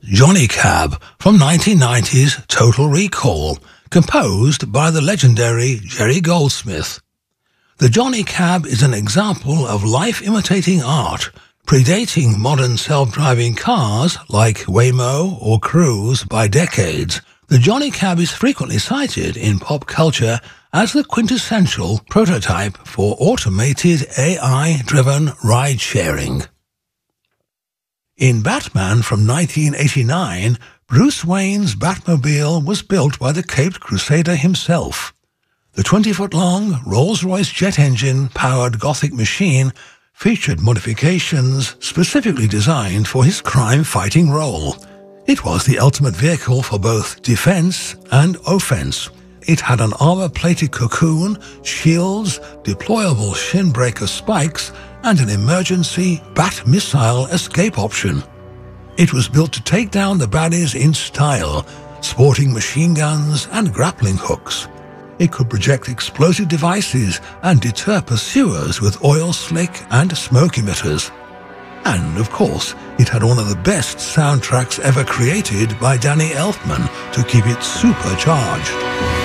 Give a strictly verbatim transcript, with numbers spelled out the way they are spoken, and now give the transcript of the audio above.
Johnny Cab from nineteen ninety's Total Recall, composed by the legendary Jerry Goldsmith. The Johnny Cab is an example of life-imitating art, predating modern self-driving cars like Waymo or Cruise by decades. The Johnny Cab is frequently cited in pop culture as the quintessential prototype for automated A I-driven ride-sharing. In Batman from nineteen eighty-nine, Bruce Wayne's Batmobile was built by the Caped Crusader himself. The twenty-foot-long Rolls-Royce jet engine-powered Gothic machine featured modifications specifically designed for his crime-fighting role. It was the ultimate vehicle for both defense and offense. It had an armor-plated cocoon, shields, deployable shin-breaker spikes, and an emergency Bat missile escape option. It was built to take down the baddies in style, sporting machine guns and grappling hooks. It could project explosive devices and deter pursuers with oil slick and smoke emitters. And, of course, it had one of the best soundtracks ever created by Danny Elfman to keep it supercharged.